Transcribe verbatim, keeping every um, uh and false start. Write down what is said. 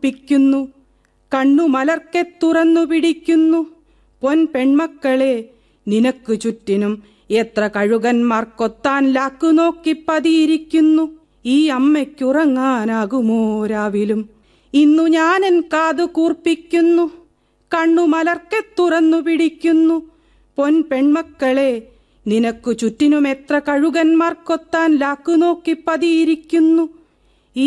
കൂർപ്പിക്കുന്നു. കണ്ണു മലർക്കെ തുറന്നു പിടിക്കുന്നു. പൊൻ പെൺമക്കളെ, നിനക്കു ചുറ്റിനും എത്ര കഴുകന്മാർ കൊത്താൻ ലാക്കു നോക്കി പതിയിരിക്കുന്നു. ഈ അമ്മയ്ക്കുറങ്ങാനാകുമോ രാവിലും? ഇന്നു ഞാനെൻ കാതു കൂർപ്പിക്കുന്നു. കണ്ണു മലർക്കെ തുറന്നു പിടിക്കുന്നു. പൊൻ പെൺമക്കളെ, നിനക്കു ചുറ്റിനും എത്ര കഴുകന്മാർ കൊത്താൻ ലാക്കു നോക്കി പതിയിരിക്കുന്നു.